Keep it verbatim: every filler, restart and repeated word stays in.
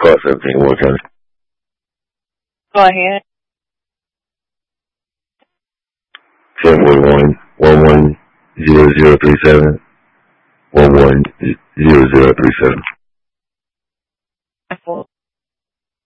call seventeen, Ward County. Go ahead. ten forty-one, one one zero zero three seven, one one zero zero three seven.